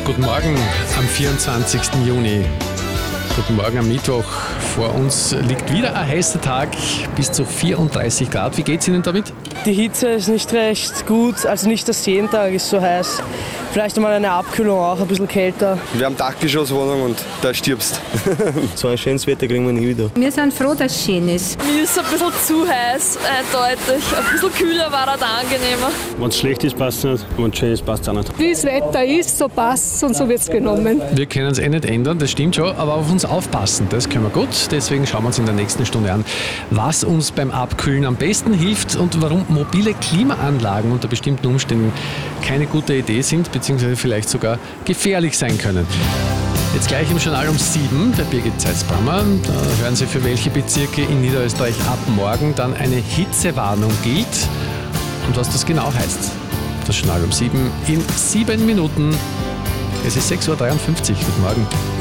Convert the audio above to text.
Guten Morgen am 24. Juni. Guten Morgen am Mittwoch. Vor uns liegt wieder ein heißer Tag, bis zu 34 Grad. Wie geht's Ihnen damit? Die Hitze ist nicht recht gut, also nicht, dass jeden Tag ist so heiß. Vielleicht einmal eine Abkühlung, auch ein bisschen kälter. Wir haben Dachgeschosswohnung und da stirbst. So ein schönes Wetter kriegen wir nie wieder. Wir sind froh, dass es schön ist. Mir ist es ein bisschen zu heiß, eindeutig. Ein bisschen kühler war da angenehmer. Wenn es schlecht ist, passt es nicht. Wenn es schön ist, passt es auch nicht. Wie das Wetter ist, so passt es und so wird es genommen. Wir können es nicht ändern, das stimmt schon, aber auf uns aufpassen, das können wir gut. Deswegen schauen wir uns in der nächsten Stunde an, was uns beim Abkühlen am besten hilft und warum mobile Klimaanlagen unter bestimmten Umständen keine gute Idee sind, beziehungsweise vielleicht sogar gefährlich sein können. Jetzt gleich im Journal um 7 bei Birgit Zeitz-Brammer. Da hören Sie, für welche Bezirke in Niederösterreich ab morgen dann eine Hitzewarnung gilt und was das genau heißt. Das Journal um 7 in 7 Minuten. Es ist 6.53 Uhr. Guten Morgen.